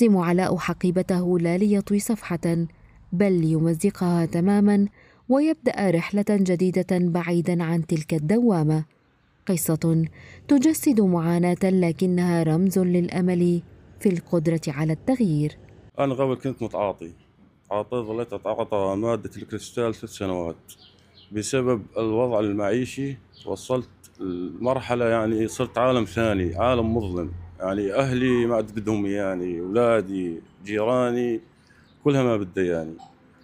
يرسم علاء حقيبته لا ليطوي صفحة، بل ليمزقها تماما ويبدأ رحلة جديدة بعيدا عن تلك الدوامة. قصة تجسد معاناة لكنها رمز للأمل في القدرة على التغيير. أنا قبل كنت ظليت أتعاطى مادة الكريستال 3 سنوات. بسبب الوضع المعيشي وصلت المرحلة يعني صرت عالم ثاني، عالم مظلم. يعني أهلي ما عاد بدهم يعني، أولادي جيراني كلها ما بدي يعني.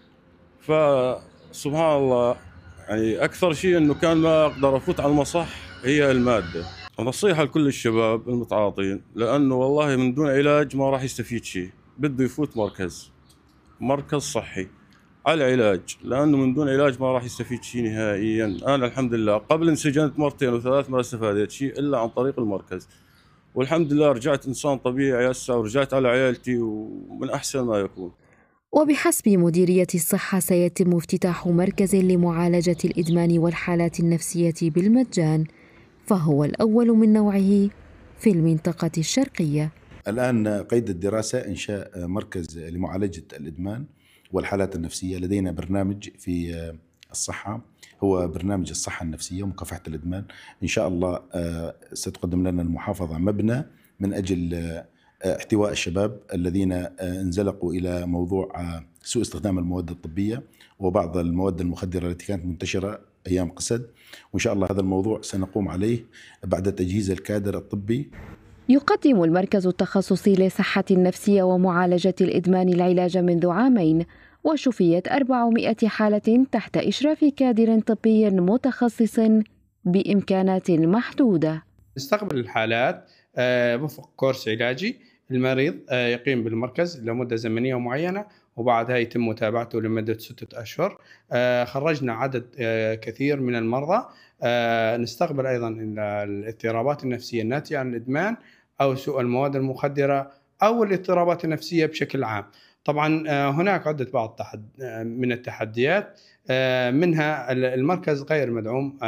فسبحان الله، يعني أكثر شيء إنه كان ما أقدر أفوت على المصح هي المادة. نصيحة لكل الشباب المتعاطين، لأنه والله من دون علاج ما راح يستفيد شيء. بده يفوت مركز صحي على علاج، لأنه من دون علاج ما راح يستفيد شيء نهائيا. أنا الحمد لله قبل انسجنت مرتين وثلاث ما استفادت شيء إلا عن طريق المركز، والحمد لله رجعت إنسان طبيعي هسه، ورجعت على عائلتي ومن أحسن ما يكون. وبحسب مديرية الصحة سيتم افتتاح مركز لمعالجة الإدمان والحالات النفسية بالمجان، فهو الأول من نوعه في المنطقة الشرقية. الآن قيد الدراسة إنشاء مركز لمعالجة الإدمان والحالات النفسية. لدينا برنامج في الصحة، هو برنامج الصحة النفسية ومكافحة الإدمان. إن شاء الله ستقدم لنا المحافظة مبنى من أجل احتواء الشباب الذين انزلقوا إلى موضوع سوء استخدام المواد الطبية وبعض المواد المخدرة التي كانت منتشرة أيام قسد. وإن شاء الله هذا الموضوع سنقوم عليه بعد تجهيز الكادر الطبي. يقدم المركز التخصصي لصحة النفسية ومعالجة الإدمان العلاج منذ عامين، وشفيت 400 حالة تحت إشراف كادر طبي متخصص بإمكانات محدودة. نستقبل الحالات وفق كورس علاجي. المريض يقيم بالمركز لمدة زمنية معينة، وبعدها يتم متابعته لمدة 6 أشهر. خرجنا عدد كثير من المرضى. نستقبل أيضا الاضطرابات النفسية الناتجة عن الإدمان أو سوء المواد المخدرة أو الاضطرابات النفسية بشكل عام. طبعا هناك عدة بعض من التحديات، منها المركز غير مدعوم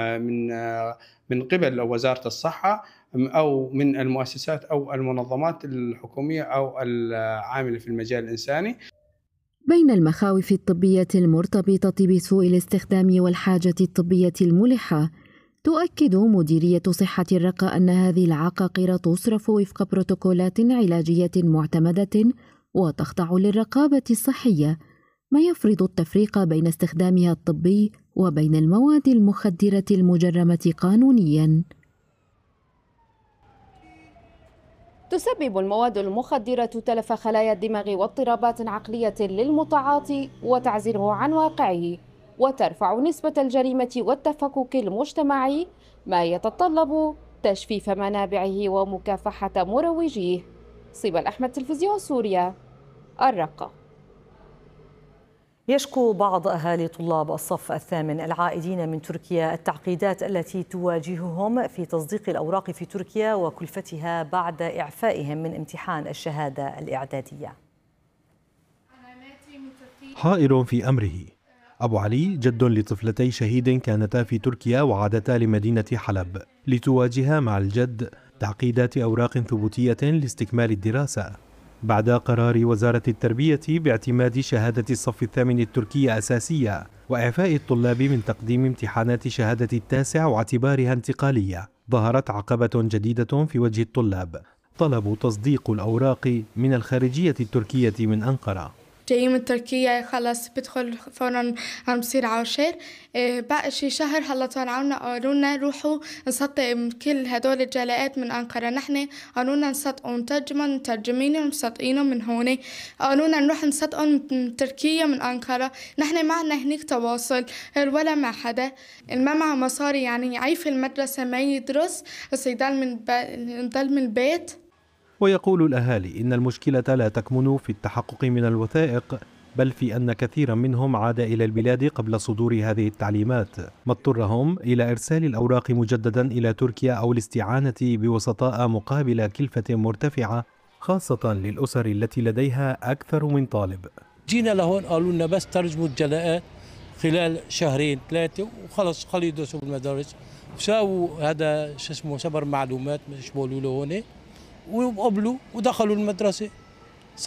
من قبل وزارة الصحة أو من المؤسسات أو المنظمات الحكومية أو العاملة في المجال الإنساني. بين المخاوف الطبية المرتبطة بسوء الاستخدام والحاجة الطبية الملحة، تؤكد مديرية صحة الرقة أن هذه العقاقير تصرف وفق بروتوكولات علاجية معتمدة وتخضع للرقابة الصحية، ما يفرض التفريق بين استخدامها الطبي وبين المواد المخدرة المجرمة قانونياً. تسبب المواد المخدرة تلف خلايا الدماغ واضطرابات عقلية للمتعاطي وتعزله عن واقعه، وترفع نسبة الجريمة والتفكك المجتمعي، ما يتطلب تجفيف منابعه ومكافحة مروجيه. صبا الأحمد، تلفزيون سوريا، الرقة. يشكو بعض أهالي طلاب الصف الثامن العائدين من تركيا التعقيدات التي تواجههم في تصديق الأوراق في تركيا وكلفتها بعد إعفائهم من امتحان الشهادة الإعدادية. حائر في أمره. أبو علي جد لطفلتي شهيد كانتا في تركيا وعادتا لمدينة حلب لتواجها مع الجد تعقيدات أوراق ثبوتية لاستكمال الدراسة بعد قرار وزارة التربية باعتماد شهادة الصف الثامن التركية أساسية وإعفاء الطلاب من تقديم امتحانات شهادة التاسع واعتبارها انتقالية. ظهرت عقبة جديدة في وجه الطلاب، طلب تصديق الأوراق من الخارجية التركية من أنقرة. جاي من تركيا، خلاص بدخل فورا عم بصير عاشر. بقى شي شهر هلا طلعونا قالونا روحوا نصدق كل هدول الجلاءات من أنقرة. نحن قالونا نصدقوا مترجمين ومصدقينهم من هون. قالونا نروح نصدقهم من تركيا من أنقرة. نحن معنا هنيك تواصل ولا مع حدا، ما معه مصاري، يعني يعيف المدرسة ما يدرس بس يضل من البيت. ويقول الأهالي إن المشكلة لا تكمن في التحقق من الوثائق، بل في أن كثيرا منهم عاد إلى البلاد قبل صدور هذه التعليمات، ما اضطرهم إلى إرسال الأوراق مجددا إلى تركيا أو الاستعانة بوسطاء مقابل كلفة مرتفعة، خاصة للأسر التي لديها أكثر من طالب. جينا لهون قالوا لنا بس ترجموا الجلاءات خلال 2-3 وخلص خلوا يدرسوا بالمدارس. ساووا هذا سبر معلومات مش بقولوا له هون، وقبلوا ودخلوا المدرسة.